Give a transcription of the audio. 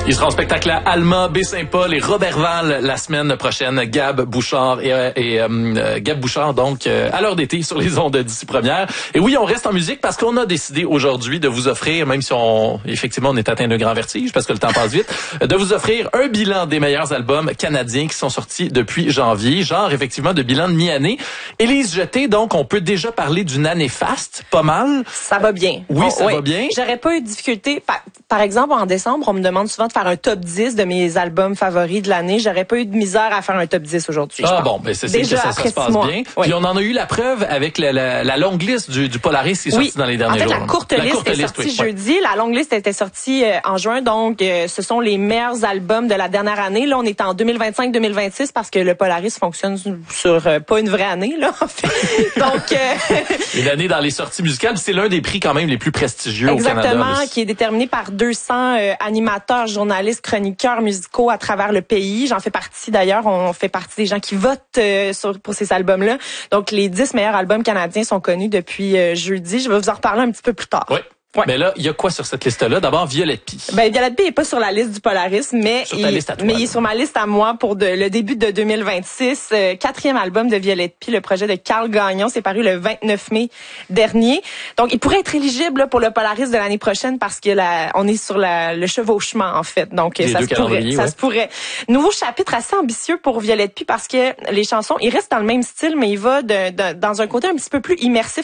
Ils seront en spectacle à Alma, Baie-Saint-Paul et Robertval la semaine prochaine. Gab Bouchard Gab Bouchard, donc, à l'heure d'été sur les ondes d'ici première. Et oui, on reste en musique parce qu'on a décidé aujourd'hui de vous offrir, même si effectivement, on est atteint d'un grand vertige parce que le temps passe vite, de vous offrir un bilan des meilleurs albums canadiens qui sont sortis depuis janvier. Genre, effectivement, de bilan de mi-année. Élise Jeté, donc, on peut déjà parler d'une année faste, pas mal. Ça va bien. Oui, ça va bien. J'aurais pas eu de difficulté. Par exemple, en décembre, on me demande souvent de faire un top 10 de mes albums favoris de l'année. J'aurais pas eu de misère à faire un top 10 aujourd'hui. Ah bon, ben c'est déjà que ça se passe bien. Oui. Puis on en a eu la preuve avec la longue liste du Polaris qui est sortie dans les derniers jours. En fait, la courte liste est sortie jeudi. La longue liste était sortie en juin. Donc, ce sont les meilleurs albums de la dernière année. Là, on est en 2025-2026 parce que le Polaris fonctionne sur pas une vraie année, là, en fait. Donc, une année dans les sorties musicales. C'est l'un des prix quand même les plus prestigieux au Canada. Exactement, qui est déterminé par 200 animateurs, journalistes, chroniqueurs musicaux à travers le pays. J'en fais partie d'ailleurs. On fait partie des gens qui votent pour ces albums-là. Donc, les 10 meilleurs albums canadiens sont connus depuis jeudi. Je vais vous en reparler un petit peu plus tard. Oui. Ouais. Mais là, il y a quoi sur cette liste-là? D'abord, Violette Pie. Violette Pie est pas sur la liste du Polaris, mais il est sur ma liste à moi pour le début de 2026. Quatrième album de Violette Pie, le projet de Carl Gagnon, c'est paru le 29 mai dernier. Donc, il pourrait être éligible là, pour le Polaris de l'année prochaine parce que on est sur le chevauchement, en fait. Donc, ça se pourrait. Nouveau chapitre assez ambitieux pour Violette Pie parce que les chansons, il reste dans le même style, mais il va dans un côté un petit peu plus immersif